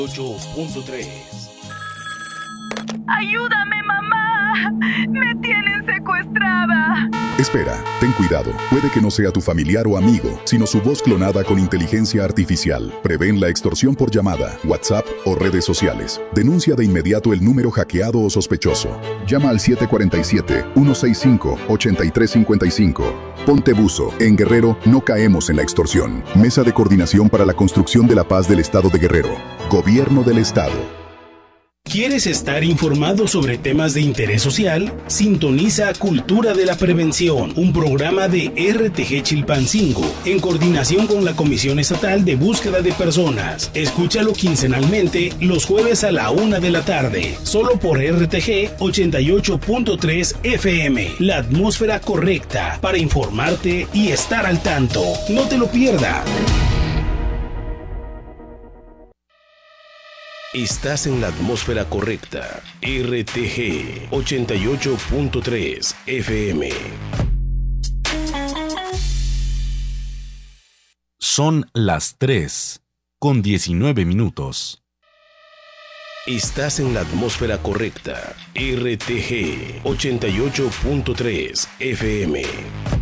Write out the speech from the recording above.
8.3. ¡Ayúdame, mamá! ¡Me tienen secuestrada! Espera, ten cuidado. Puede que no sea tu familiar o amigo, sino su voz clonada con inteligencia artificial. Prevén la extorsión por llamada, WhatsApp o redes sociales. Denuncia de inmediato el número hackeado o sospechoso. Llama al 747-165-8355. Ponte buzo. En Guerrero no caemos en la extorsión. Mesa de Coordinación para la Construcción de la Paz del Estado de Guerrero. Gobierno del Estado. ¿Quieres estar informado sobre temas de interés social? Sintoniza Cultura de la Prevención, un programa de RTG Chilpancingo, en coordinación con la Comisión Estatal de Búsqueda de Personas. Escúchalo quincenalmente los jueves a la 1 de la tarde, solo por RTG 88.3 FM. La atmósfera correcta para informarte y estar al tanto. No te lo pierdas. Estás en la atmósfera correcta. RTG 88.3 FM. Son las 3:19. Estás en la atmósfera correcta. RTG 88.3 FM.